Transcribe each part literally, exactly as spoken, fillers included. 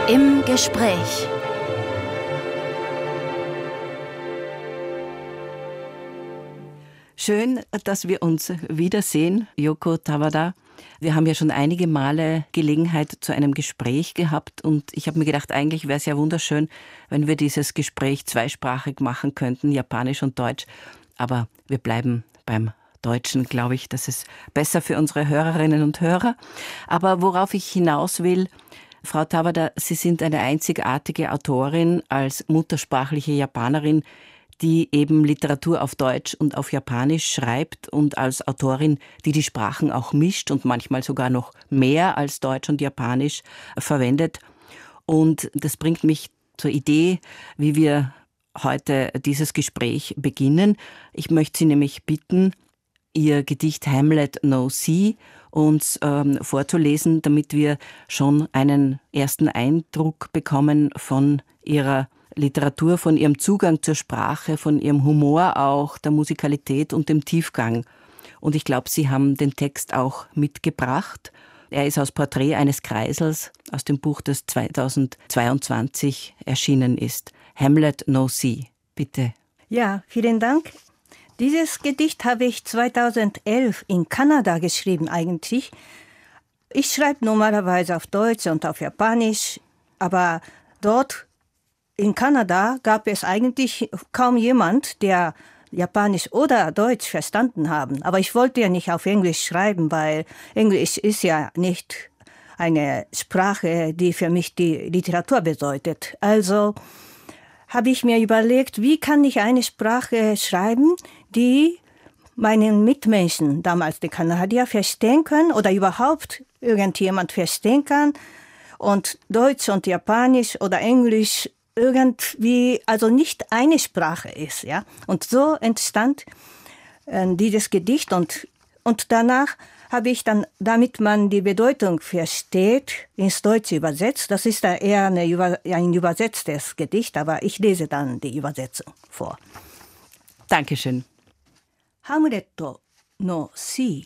Im Gespräch. Schön, dass wir uns wiedersehen, Yoko Tawada. Wir haben ja schon einige Male Gelegenheit zu einem Gespräch gehabt und ich habe mir gedacht, eigentlich wäre es ja wunderschön, wenn wir dieses Gespräch zweisprachig machen könnten, Japanisch und Deutsch. Aber wir bleiben beim Deutschen, glaube ich, das ist besser für unsere Hörerinnen und Hörer. Aber worauf ich hinaus will, Frau Tawada, Sie sind eine einzigartige Autorin als muttersprachliche Japanerin, die eben Literatur auf Deutsch und auf Japanisch schreibt und als Autorin, die die Sprachen auch mischt und manchmal sogar noch mehr als Deutsch und Japanisch verwendet. Und das bringt mich zur Idee, wie wir heute dieses Gespräch beginnen. Ich möchte Sie nämlich bitten, Ihr Gedicht Hamlet no Sea uns ähm, vorzulesen, damit wir schon einen ersten Eindruck bekommen von Ihrer Literatur, von Ihrem Zugang zur Sprache, von Ihrem Humor auch, der Musikalität und dem Tiefgang. Und ich glaube, Sie haben den Text auch mitgebracht. Er ist aus Porträt eines Kreisels aus dem Buch, das zweitausendzweiundzwanzig erschienen ist. Hamlet no Sea, bitte. Ja, vielen Dank. Dieses Gedicht habe ich zweitausendelf in Kanada geschrieben eigentlich. Ich schreibe normalerweise auf Deutsch und auf Japanisch, aber dort in Kanada gab es eigentlich kaum jemand, der Japanisch oder Deutsch verstanden haben. Aber ich wollte ja nicht auf Englisch schreiben, weil Englisch ist ja nicht eine Sprache, die für mich die Literatur bedeutet. Also habe ich mir überlegt, wie kann ich eine Sprache schreiben, die meinen Mitmenschen, damals die Kanadier, verstehen können oder überhaupt irgendjemand verstehen kann. Und Deutsch und Japanisch oder Englisch irgendwie, also nicht eine Sprache ist, ja. Und so entstand äh, dieses Gedicht und, und danach habe ich dann, damit man die Bedeutung versteht, ins Deutsche übersetzt. Das ist da eher eine, ein übersetztes Gedicht, aber ich lese dann die Übersetzung vor. Dankeschön. Hamlet no Sea.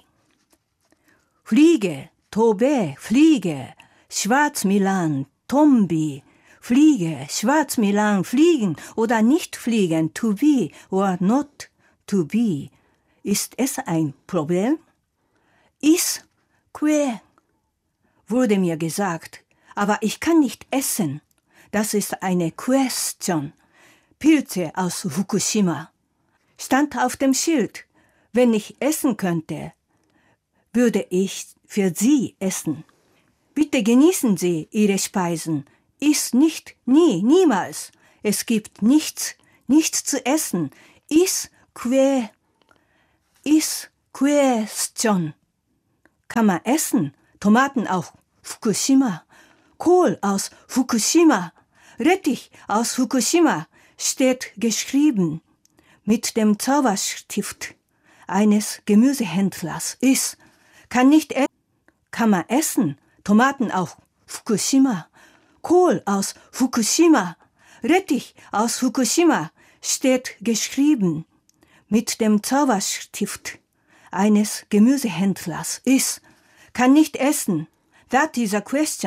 Fliege, Tobe, fliege, Schwarz-Milan, Tombi, fliege, Schwarz-Milan, fliegen oder nicht fliegen, to be or not to be. Ist es ein Problem? Is, que, wurde mir gesagt, aber ich kann nicht essen. Das ist eine Question. Pilze aus Fukushima. Stand auf dem Schild. Wenn ich essen könnte, würde ich für Sie essen. Bitte genießen Sie Ihre Speisen. Iss nicht, nie, niemals. Es gibt nichts, nichts zu essen. Is, que, is, question. Kann man essen. Tomaten aus Fukushima. Kohl aus Fukushima. Rettich aus Fukushima steht geschrieben mit dem Zauberstift eines Gemüsehändlers. Ist, kann nicht essen. Kann man essen. Tomaten aus Fukushima. Kohl aus Fukushima. Rettich aus Fukushima steht geschrieben mit dem Zauberstift eines Gemüsehändlers. Ist, kann nicht essen. That is a question.